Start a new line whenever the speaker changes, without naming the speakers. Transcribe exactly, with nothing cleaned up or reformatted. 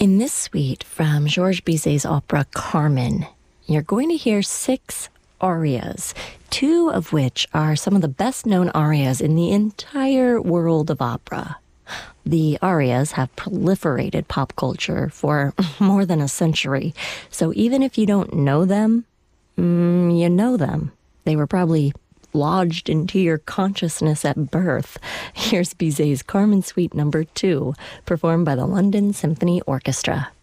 In this suite from Georges Bizet's opera Carmen, you're going to hear six arias, two of which are some of the best-known arias in the entire world of opera. The arias have proliferated pop culture for more than a century, so even if you don't know them, mm, you know them. They were probably lodged into your consciousness at birth. Here's Bizet's Carmen Suite number two, performed by the London Symphony Orchestra.